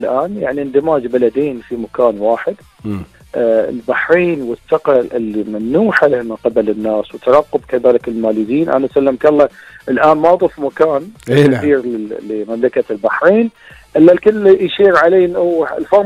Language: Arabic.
الآن يعني اندماج بلدين في مكان واحد. البحرين والثقل اللي ممنوحة له من قبل الناس وترقب كذلك الماليزيين. أنا سلمك الله الآن ما ضف مكان كثير لمملكة البحرين إلا الكل يشير عليه أنه الفرق